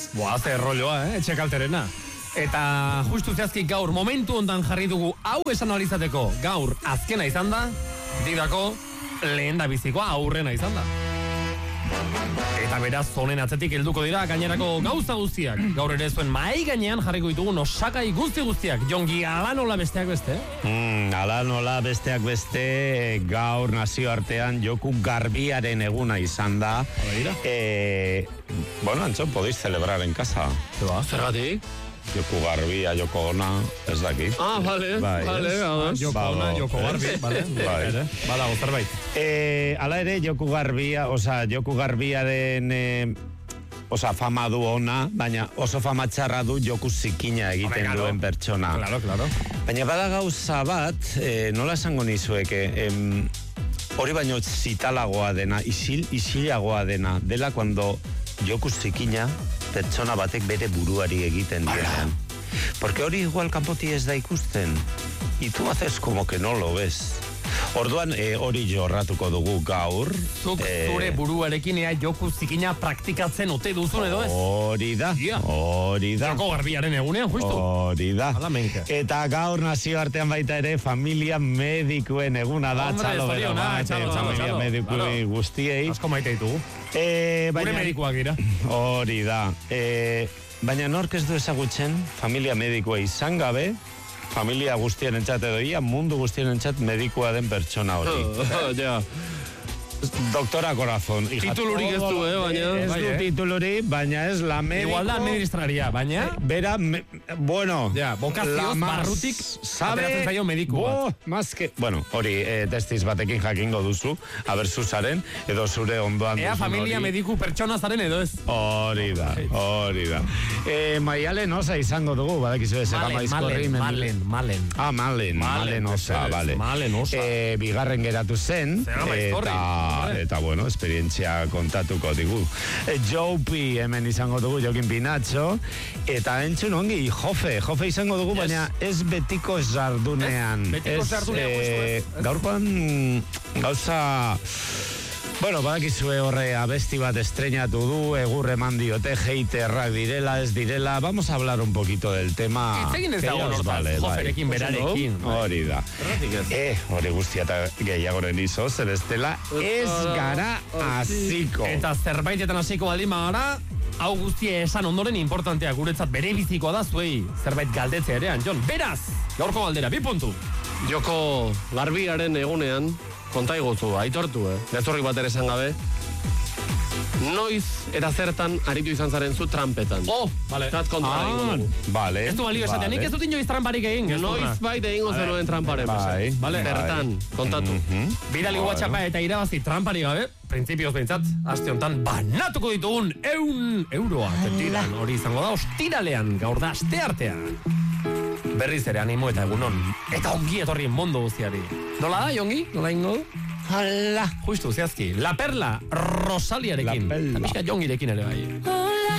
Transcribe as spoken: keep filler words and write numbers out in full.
Boa, ze rolloa, eh, etxekalterena. Eta justu zehazki gaur momentu ondan jarri dugu hau esan alizateko. Gaur azkena izan da, didako lehen da bizikoa aurrena izan da. Eta beraz zonen atzetik helduko dira gainerako gauza guztiak. Gaur ere zuen mahai gainean jarriko ditugun osagai guzti guztiak. Jongi, ala nola besteak beste? Mm, ala nola besteak beste, gaur nazioartean joku garbiaren eguna izan da. Eh, bueno, Antxon, podéis celebrar en casa. Zergatik? Joku garbia, joko ona, ez daki. Ah, vale, bai, vale, ah, joko ona, joko garbi, vale, bai. Badago, zerbait. Eh, ala ere, joku garbia, oza, joku garbiaren, eh, oza, fama du ona, baina oso fama txarra du joku zikina egiten Hombre, duen pertsona. Claro, claro. Baina bada gauza bat, eh, nola esango nizueke, em, hori baino zitalagoa dena, isil, isilagoa dena, dela cuando joku zikina pertsona batek bere buruari egiten diean. Porque hori igual kanpoti ez da ikusten. Y tú haces como que no lo ves. Orduan eh, hori jorratuko dugu gaur. Zuk eh, zure buruarekin ea joku zikina praktikatzen ote duzun edo ez? Hori da, yeah. hori da. Joko garbiaren egunean, justu. Hori da. Alamenka. Eta gaur nazioartean baita ere familia medikuen eguna da. Hombre, txalo bero zoriona, bat, txalo, txalo, familia txalo. medikuen Claro. guztiei. Asko maite ditugu. Eh, baina, Gure medikuak dira. Hori da. Eh, baina nork ez du ezagutzen familia medikoa izan gabe, familia guztien entzat edo ia, mundu gustien entzat medikoa den pertsona hori. Oh, ja. Doktora Corazon. Titulurik ez du, eh, baina. Ez du Bai, eh. titulurik, baina ez la médico. Igual da administraria, baina. Bera, me, bueno. Ja, bokazioz, barrutik, ateratzen zaio mediku bat. Bo, más que... Bueno, hori, eh, testiz batekin jakingo duzu, aber zuzaren, edo zure ondoan Ea duzun familia hori. mediku pertsona zaren edo ez. Hori da, hori da. Eh, Maialen osa izango dugu, badakizu ez, Malen, malen, malen, malen. Ah, Malen, Malen osa, bale. Malen osa. Eh, bigarren geratu zen, eta, eta bueno, esperientzia kontatuko digu. Eh, Joupi hemen izango dugu, Jokin Pinatxo, eta entzun ongi, Jofe, Jofe izango dugu, yes. Baina ez betiko zardunean. Ez, betiko zardunean, eh, ez. Gaurkoan gauza... Bueno, badakizue horre abesti bat estrenatu du, egur eman diote, haterrak direla, ez direla. Vamos a hablar un poquito del tema. Itzegin ez dago nortaz, vale, Joferekin bai. berarekin. Hori da. Eh, hori guztia eta gehiagoren izo, zer estela, ez gara hasiko. Eta zerbaitetan hasiko baldin bagara, hau guztia esan ondoren importantea guretzat bere bizikoa da zuei zerbait galdetzea ere, Jon. Beraz, gaurko galdera, bi puntu. Joko garbiaren egunean, konta iguzu, aitortu, eh? Gezurrik bat ere esan gabe. Noiz eta zertan aritu izan zaren zu trampetan. Oh, vale. Zat kontra Ah, vale. Ez du balio esatean, nik ez dut inoiz tramparik egin. Noiz bait egingo zenuen tramparen. Bai, vale. Zertan, kontatu. Mhm. Bidali WhatsAppa eta irabazi tramparik gabe, printzipioz behintzat, aste honetan banatuko ditugun eun euroa. Tentidan, hori izango da, ostiralean, gaur da, aste artean. Berriz ere animo eta egunon. Eta ongi etorrien mondo guztiari. Nola da, Jongi? Nola ingo? Hala. Justu, zehazki. La Perla, Rosaliarekin. La Perla. Eta pixka Jongirekin ere bai.